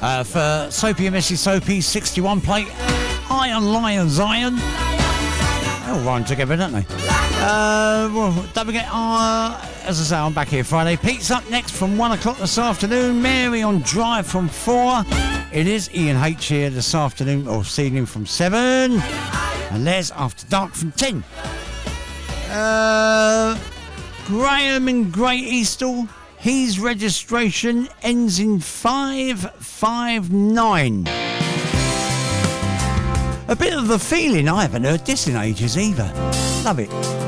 For Soapy and Missy Soapy, 61 plate. Iron Lion Zion. They all rhyme together, don't they? Well, don't forget, as I say, I'm back here Friday. Pete's up next from 1 o'clock this afternoon. Mary on Drive from 4. It is Ian H here this afternoon, or this evening from 7. And Les After Dark from 10. Graham in Great Eastall. His registration ends in 559. A bit of a feeling. I haven't heard this in ages either. Love it.